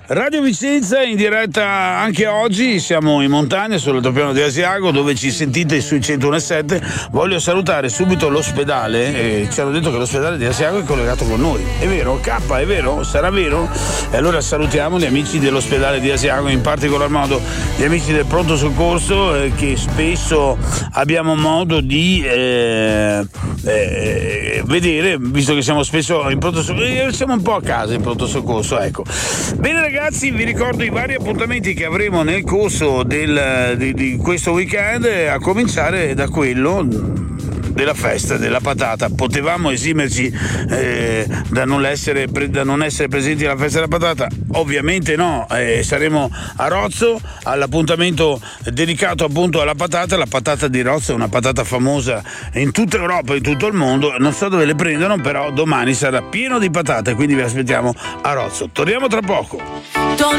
Radio Vicenza in diretta anche oggi, siamo in montagna sull'altopiano di Asiago dove ci sentite sui 101.7. Voglio salutare subito l'ospedale, ci hanno detto che l'ospedale di Asiago è collegato con noi. È vero? K, è vero? Sarà vero? E allora salutiamo gli amici dell'ospedale di Asiago, in particolar modo gli amici del pronto soccorso che spesso abbiamo modo di vedere, visto che siamo spesso in pronto soccorso, siamo un po' a casa in pronto soccorso, ecco. Bene ragazzi, vi ricordo i vari appuntamenti che avremo nel corso di questo weekend, a cominciare da quello della festa della patata. Potevamo esimerci da non essere presenti alla festa della patata? Ovviamente no, saremo a Rozzo all'appuntamento dedicato appunto alla patata. La patata di Rozzo è una patata famosa in tutta Europa e in tutto il mondo, non so dove le prendono, però domani sarà pieno di patate, quindi vi aspettiamo a Rozzo. Torniamo tra poco.